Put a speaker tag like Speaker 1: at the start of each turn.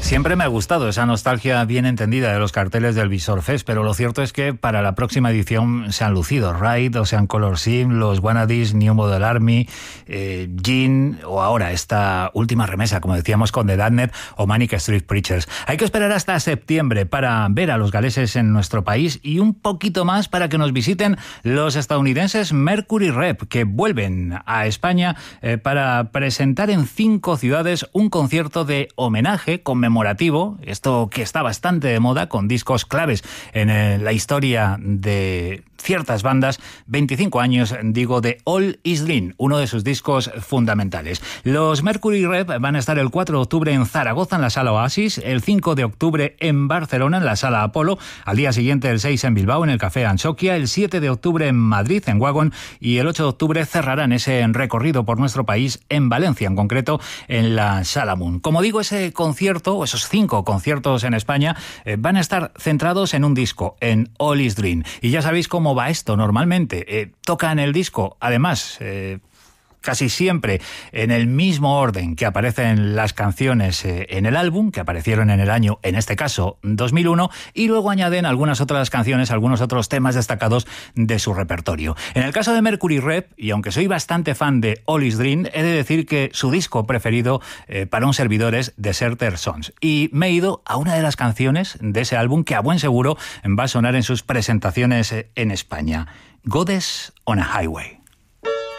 Speaker 1: Siempre me ha gustado esa nostalgia bien entendida de los carteles del Visor Fest, pero lo cierto es que para la próxima edición se han lucido Ride, Ocean Color Sim, los Wannadies, New Model Army, Gin o ahora esta última remesa, como decíamos, con The Darknet o Manic Street Preachers. Hay que esperar hasta septiembre para ver a los galeses en nuestro país y un poquito más para que nos visiten los estadounidenses Mercury Rev, que vuelven a España para presentar en 5 ciudades un concierto de homenaje conmemorativo, esto que está bastante de moda, con discos claves en la historia de ciertas bandas. 25 años, digo, de All Is Green, uno de sus discos fundamentales. Los Mercury Rev van a estar el 4 de octubre en Zaragoza, en la Sala Oasis, el 5 de octubre en Barcelona, en la Sala Apolo, al día siguiente el 6 en Bilbao, en el Café Anchoquia, el 7 de octubre en Madrid, en Wagon, y el 8 de octubre cerrarán ese recorrido por nuestro país en Valencia, en concreto en la Sala Moon. Como digo, ese concierto, esos 5 conciertos en España, van a estar centrados en un disco, en All Is Green. Y ya sabéis cómo va esto normalmente. Tocan el disco, además, casi siempre en el mismo orden que aparecen las canciones en el álbum, que aparecieron en el año, en este caso, 2001, y luego añaden algunas otras canciones, algunos otros temas destacados de su repertorio. En el caso de Mercury Rev, y aunque soy bastante fan de All Is Green, he de decir que su disco preferido para un servidor es Deserter Sons. Y me he ido a una de las canciones de ese álbum que a buen seguro va a sonar en sus presentaciones en España. Goddess on a Highway.